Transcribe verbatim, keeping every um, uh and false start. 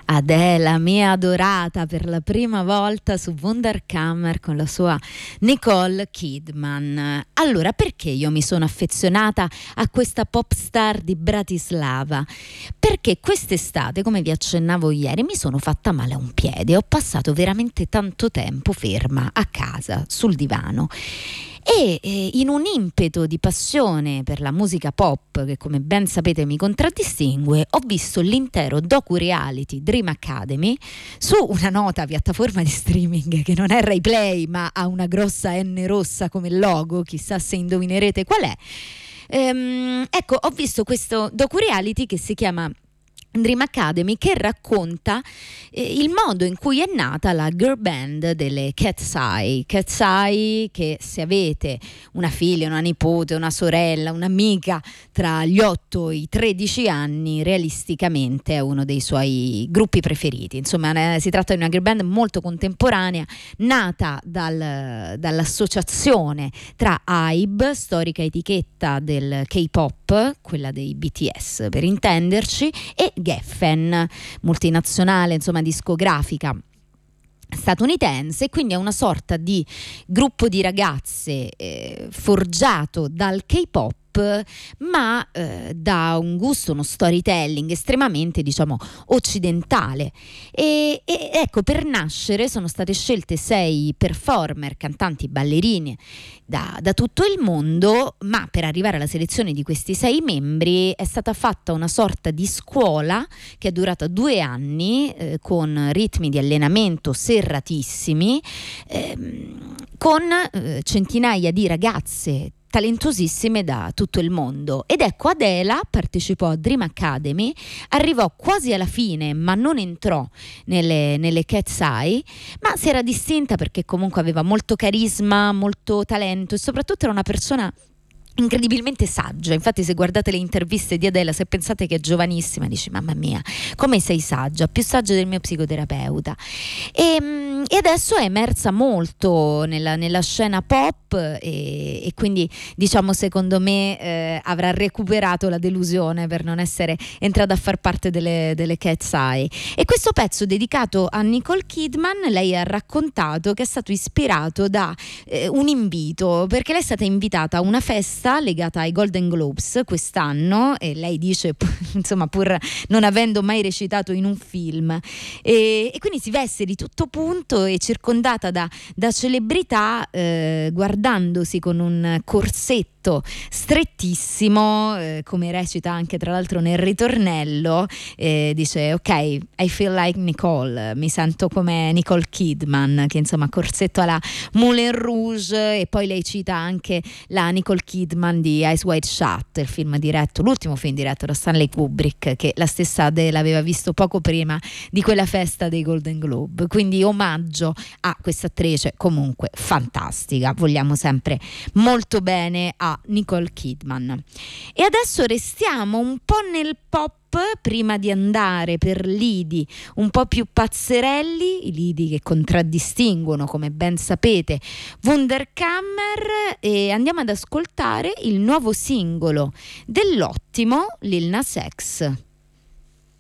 Adele, mia adorata, per la prima volta su Wunderkammer con la sua Nicole Kidman. Allora, perché io mi sono affezionata a questa pop star di Bratislava? Perché quest'estate, come vi accennavo ieri, mi sono fatta male a un piede, ho passato veramente tanto tempo ferma a casa sul divano. E eh, in un impeto di passione per la musica pop, che come ben sapete mi contraddistingue, ho visto l'intero docu-reality Dream Academy su una nota piattaforma di streaming che non è Rai Play ma ha una grossa N rossa come logo, chissà se indovinerete qual è. Ehm, ecco, ho visto questo docu-reality che si chiama Dream Academy, che racconta eh, il modo in cui è nata la girl band delle Cat's Eye. Cat's Eye, che se avete una figlia, una nipote, una sorella, un'amica tra gli otto e i tredici anni, realisticamente è uno dei suoi gruppi preferiti. Insomma, eh, si tratta di una girl band molto contemporanea, nata dal, dall'associazione tra Hybe, storica etichetta del K-pop, quella dei B T S per intenderci, e Geffen, multinazionale, insomma discografica statunitense, quindi è una sorta di gruppo di ragazze eh, forgiato dal K-pop, ma eh, da un gusto, uno storytelling estremamente, diciamo, occidentale. E, e ecco, per nascere sono state scelte sei performer, cantanti, ballerine da, da tutto il mondo, ma per arrivare alla selezione di questi sei membri è stata fatta una sorta di scuola che è durata due anni eh, con ritmi di allenamento serratissimi, ehm, con eh, centinaia di ragazze talentosissime da tutto il mondo. Ed ecco, Adele partecipò a Dream Academy, arrivò quasi alla fine ma non entrò nelle, nelle Cat's Eye, ma si era distinta perché comunque aveva molto carisma, molto talento e soprattutto era una persona incredibilmente saggia. Infatti, se guardate le interviste di Adele, se pensate che è giovanissima, dici mamma mia come sei saggia, più saggia del mio psicoterapeuta. E, e adesso è emersa molto nella, nella scena pop e, e quindi, diciamo, secondo me eh, avrà recuperato la delusione per non essere entrata a far parte delle, delle Cat's Eye. E questo pezzo dedicato a Nicole Kidman, lei ha raccontato che è stato ispirato da eh, un invito, perché lei è stata invitata a una festa legata ai Golden Globes quest'anno e lei dice, insomma, pur non avendo mai recitato in un film, e, e quindi si veste di tutto punto e circondata da, da celebrità, eh, guardandosi con un corsetto strettissimo, eh, come recita anche tra l'altro nel ritornello, eh, dice ok, I feel like Nicole, mi sento come Nicole Kidman, che insomma corsetto alla Moulin Rouge. E poi lei cita anche la Nicole Kidman di Eyes Wide Shut, il film diretto, l'ultimo film diretto da Stanley Kubrick, che la stessa Adele aveva visto poco prima di quella festa dei Golden Globe. Quindi omaggio a questa attrice comunque fantastica, vogliamo sempre molto bene a Nicole Kidman. E adesso restiamo un po' nel pop prima di andare per lidi un po' più pazzerelli, i lidi che contraddistinguono, come ben sapete, Wunderkammer, e andiamo ad ascoltare il nuovo singolo dell'ottimo Lil Nas X.